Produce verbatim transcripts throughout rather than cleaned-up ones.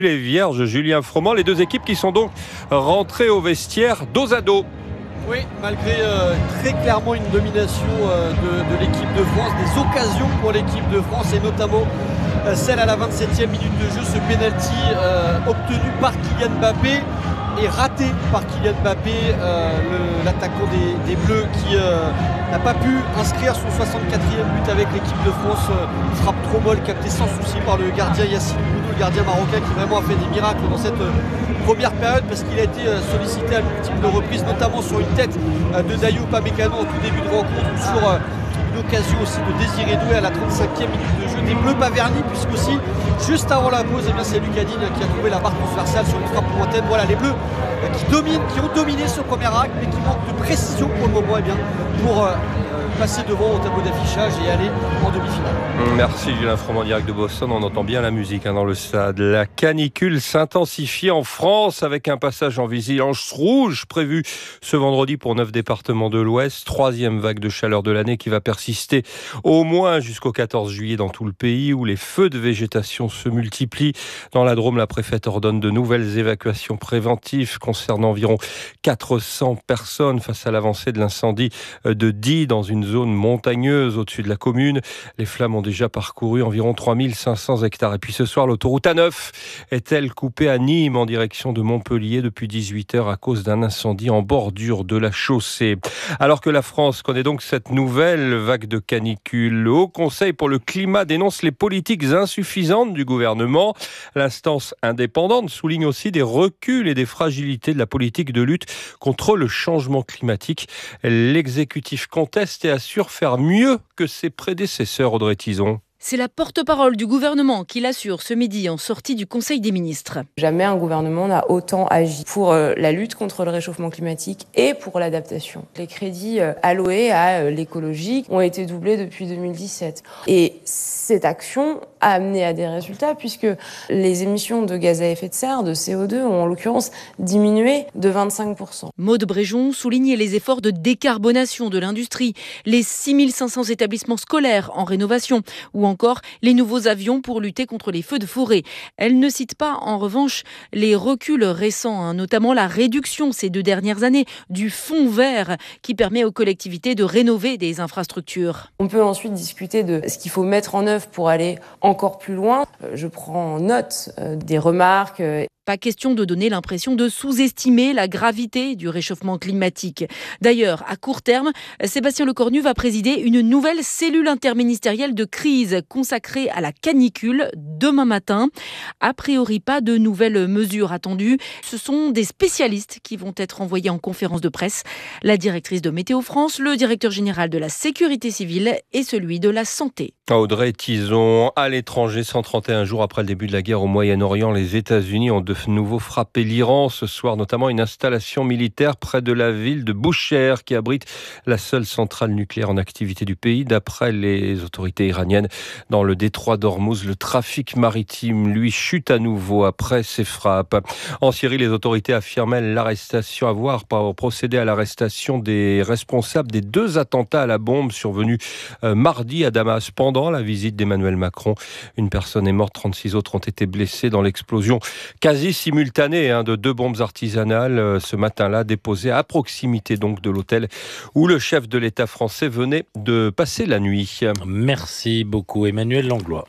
Les Vierges, Julien Froment, les deux équipes qui sont donc rentrées au vestiaire dos à dos. Oui, malgré euh, très clairement une domination euh, de, de l'équipe de France, des occasions pour l'équipe de France et notamment euh, celle à la vingt-septième minute de jeu, ce penalty euh, obtenu par Kylian Mbappé et raté par Kylian Mbappé, euh, le, l'attaquant des, des Bleus qui euh, n'a pas pu inscrire son soixante-quatrième but avec l'équipe de France. Euh, frappe trop molle captée sans souci par le gardien Yassine Bounou, le gardien marocain qui vraiment a fait des miracles dans cette euh, première période parce qu'il a été euh, sollicité à multiples reprises, notamment sur une tête euh, de Dayot Upamecano en tout début de rencontre ou sur euh, une occasion aussi de Désiré Doué à la trente-cinquième minute de jeu des Bleus pas vernis, puisque aussi juste avant la pause, eh bien, c'est Lucadine qui a trouvé la barre transversale sur une frappe lointaine. Voilà les Bleus euh, qui dominent, qui ont dominé ce premier acte mais qui manquent de précision pour le moment, eh bien, pour euh, passer devant au tableau d'affichage et aller en demi-finale. Merci Julien Froment, direct de Boston. On entend bien la musique hein, dans le stade. La canicule s'intensifie en France avec un passage en vigilance rouge prévu ce vendredi pour neuf départements de l'Ouest. Troisième vague de chaleur de l'année qui va persister au moins jusqu'au quatorze juillet dans tout le pays où les feux de végétation se multiplient. Dans la Drôme, la préfète ordonne de nouvelles évacuations préventives concernant environ quatre cents personnes face à l'avancée de l'incendie de Die dans une zone montagneuse au-dessus de la commune. Les flammes ont déjà parcouru environ trois mille cinq cents hectares. Et puis ce soir, l'autoroute A neuf est-elle coupée à Nîmes en direction de Montpellier depuis dix-huit heures à cause d'un incendie en bordure de la chaussée. Alors que la France connaît donc cette nouvelle vague de canicule, le Haut Conseil pour le climat dénonce les politiques insuffisantes du gouvernement. L'instance indépendante souligne aussi des reculs et des fragilités de la politique de lutte contre le changement climatique. L'exécutif conteste et assure faire mieux que ses prédécesseurs, Audrey Tizon. C'est la porte-parole du gouvernement qui l'assure ce midi en sortie du Conseil des ministres. Jamais un gouvernement n'a autant agi pour la lutte contre le réchauffement climatique et pour l'adaptation. Les crédits alloués à l'écologie ont été doublés depuis deux mille dix-sept. Et cette action a amené à des résultats puisque les émissions de gaz à effet de serre, de C O deux, ont en l'occurrence diminué de vingt-cinq pour cent. Maude Bréjon soulignait les efforts de décarbonation de l'industrie, les six mille cinq cents établissements scolaires en rénovation ou encore les nouveaux avions pour lutter contre les feux de forêt. Elle ne cite pas en revanche les reculs récents, hein, notamment la réduction ces deux dernières années du fonds vert qui permet aux collectivités de rénover des infrastructures. On peut ensuite discuter de ce qu'il faut mettre en œuvre pour aller encore plus loin. Je prends note des remarques. Pas question de donner l'impression de sous-estimer la gravité du réchauffement climatique. D'ailleurs, à court terme, Sébastien Lecornu va présider une nouvelle cellule interministérielle de crise consacrée à la canicule demain matin. A priori, pas de nouvelles mesures attendues. Ce sont des spécialistes qui vont être envoyés en conférence de presse. La directrice de Météo France, le directeur général de la sécurité civile et celui de la santé. Audrey Tizon, à l'étranger, cent trente et un jours après le début de la guerre au Moyen-Orient, les États-Unis ont de nouveau frappé l'Iran ce soir, notamment une installation militaire près de la ville de Boucher qui abrite la seule centrale nucléaire en activité du pays. D'après les autorités iraniennes, dans le détroit d'Ormuz, le trafic maritime, lui, chute à nouveau après ces frappes. En Syrie, les autorités affirmaient l'arrestation, avoir procédé à l'arrestation des responsables des deux attentats à la bombe survenus euh, mardi à Damas pendant la visite d'Emmanuel Macron. Une personne est morte, trente-six autres ont été blessés dans l'explosion quasi simultanée hein, de deux bombes artisanales euh, ce matin-là, déposées à proximité donc de l'hôtel où le chef de l'État français venait de passer la nuit. Merci beaucoup Emmanuel Langlois.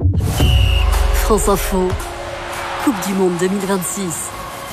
France Info, Coupe du Monde deux mille vingt-six.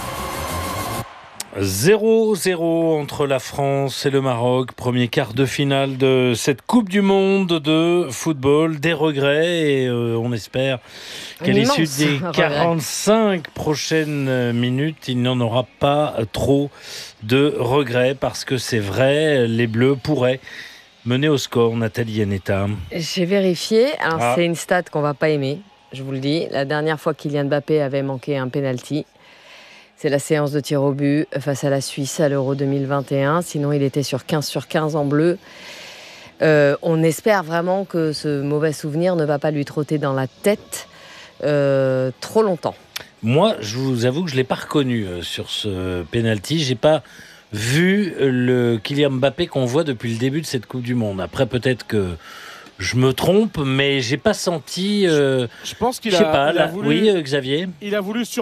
zéro zéro entre la France et le Maroc, premier quart de finale de cette Coupe du Monde de football, des regrets et euh, on espère qu'à l'issue des quarante-cinq prochaines minutes, il n'y en aura pas trop de regrets parce que c'est vrai, les Bleus pourraient mener au score. Nathalie Yanetta. J'ai vérifié, alors ah. c'est une stat qu'on va pas aimer, je vous le dis. La dernière fois Kylian Mbappé avait manqué un penalty, c'est la séance de tir au but face à la Suisse à l'Euro deux mille vingt et un. Sinon, il était sur quinze sur quinze en bleu. Euh, on espère vraiment que ce mauvais souvenir ne va pas lui trotter dans la tête euh, trop longtemps. Moi, je vous avoue que je ne l'ai pas reconnu euh, sur ce penalty. Je n'ai pas vu le Kylian Mbappé qu'on voit depuis le début de cette Coupe du Monde. Après, peut-être que Je me trompe, mais j'ai pas senti. Euh, je pense qu'il je sais a, pas. il a Là, voulu, oui, euh, Xavier. Il a voulu